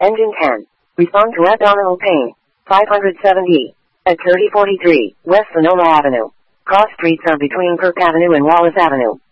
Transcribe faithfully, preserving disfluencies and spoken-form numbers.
Engine ten. Respond to abdominal pain. five hundred seventy. At thirty forty-three, West Sonoma Avenue. Cross streets are between Kirk Avenue and Wallace Avenue.